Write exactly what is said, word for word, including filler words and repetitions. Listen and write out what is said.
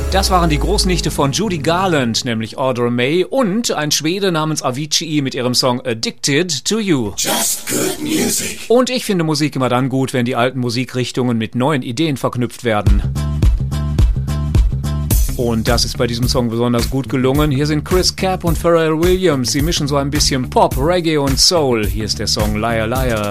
Das waren die Großnichte von Judy Garland, nämlich Audra May, und ein Schwede namens Avicii mit ihrem Song Addicted to You. Just good music. Und ich finde Musik immer dann gut, wenn die alten Musikrichtungen mit neuen Ideen verknüpft werden. Und das ist bei diesem Song besonders gut gelungen. Hier sind Chris Capp und Pharrell Williams. Sie mischen so ein bisschen Pop, Reggae und Soul. Hier ist der Song Liar Liar.